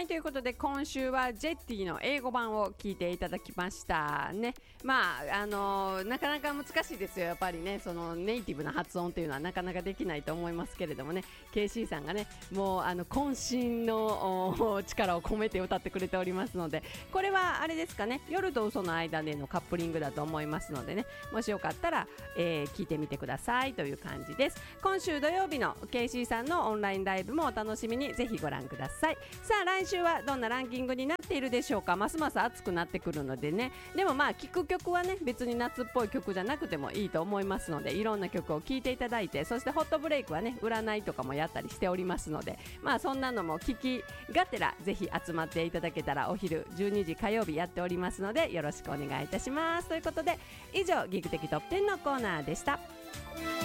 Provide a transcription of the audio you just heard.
はい、ということで今週はジェッティの英語版を聞いていただきましたね。まあなかなか難しいですよ。やっぱりね、そのネイティブな発音っていうのはなかなかできないと思いますけれどもね、KC さんがね、もう渾身の力を込めて歌ってくれておりますので、これはあれですかね、夜と嘘の間でのカップリングだと思いますのでね、もしよかったら、聞いてみてくださいという感じです。今週土曜日の KC さんのオンラインライブもお楽しみにぜひご覧ください。さあ来週はどんなランキングになっているでしょうか。ますます暑くなってくるのでね、でもまあ聴く曲はね、別に夏っぽい曲じゃなくてもいいと思いますので、いろんな曲を聴いていただいて、そしてホットブレイクはね、占いとかもやったりしておりますので、まあそんなのも聞きがてらぜひ集まっていただけたら、お昼12時火曜日やっておりますのでよろしくお願いいたします。ということで以上ギグ的トップ10のコーナーでした。